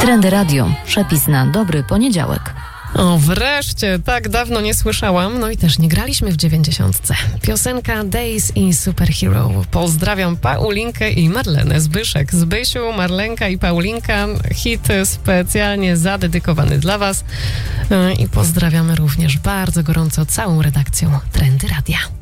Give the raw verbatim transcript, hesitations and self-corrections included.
Trendy Radio. Przepis na dobry poniedziałek. O, wreszcie, tak dawno nie słyszałam, no i też nie graliśmy w dziewięćdziesiątce. Piosenka Days i Superhero. Pozdrawiam Paulinkę i Marlenę Zbyszek. Zbysiu, Marlenka i Paulinka, hit specjalnie zadedykowany dla was. I pozdrawiamy również bardzo gorąco całą redakcją Trendy Radia.